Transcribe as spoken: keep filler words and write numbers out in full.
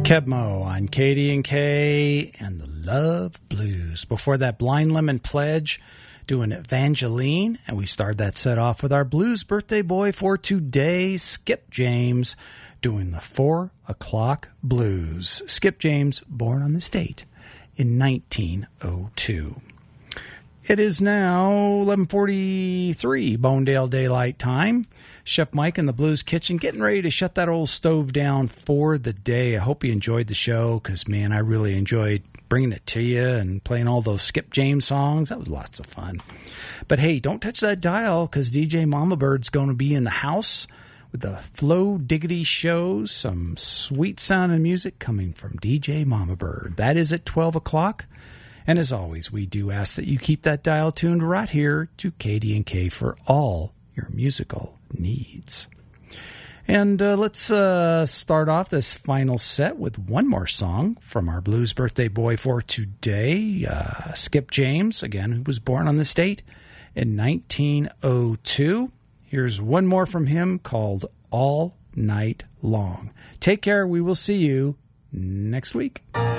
Kebmo on K D and K and the Love Blues. Before that, Blind Lemon Pledge doing Evangeline. And we started that set off with our blues birthday boy for today, Skip James, doing the four o'clock blues. Skip James, born on this date in nineteen oh two. It is now eleven forty-three, Bonedale Daylight Time. Chef Mike in the Blues Kitchen getting ready to shut that old stove down for the day. I hope you enjoyed the show because, man, I really enjoyed bringing it to you and playing all those Skip James songs. That was lots of fun. But, hey, don't touch that dial because D J Mama Bird's going to be in the house with the Flow Diggity Show. Some sweet sounding music coming from D J Mama Bird. That is at twelve o'clock. And as always, we do ask that you keep that dial tuned right here to K D and K for all your musical needs. And uh, let's uh, start off this final set with one more song from our blues birthday boy for today, uh, Skip James, again, who was born on this date in nineteen oh two. Here's one more from him called All Night Long. Take care. We will see you next week.